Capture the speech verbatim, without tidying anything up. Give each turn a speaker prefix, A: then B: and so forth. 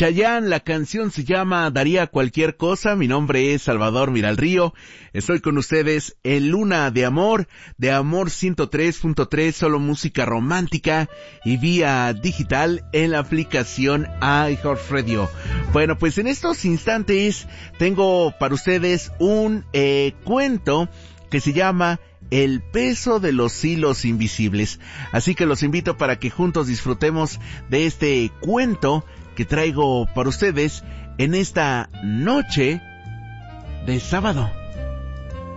A: Chayanne, la canción se llama Daría Cualquier Cosa. Mi nombre es Salvador Miralrío. Estoy con ustedes en Luna de Amor, de Amor ciento tres punto tres, solo música romántica y vía digital en la aplicación iHeartRadio. Bueno, pues en estos instantes tengo para ustedes un eh, cuento que se llama El peso de los hilos invisibles. Así que los invito para que juntos disfrutemos de este cuento que traigo para ustedes en esta noche de sábado.